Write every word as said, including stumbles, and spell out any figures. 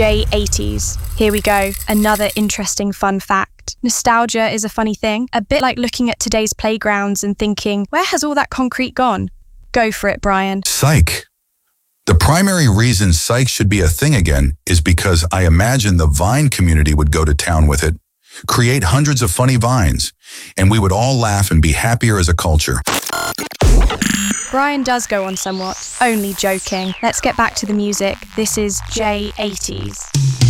J eighties. Here we go, another interesting fun fact. Nostalgia is a funny thing, a bit like looking at today's playgrounds and thinking, where has all that concrete gone? Go for it, Brian. Psych. The primary reason psych should be a thing again is because I imagine the Vine community would go to town with it, create hundreds of funny vines, and we would all laugh and be happier as a culture. Brian does go on somewhat. Only joking. Let's get back to the music. This is J eighties.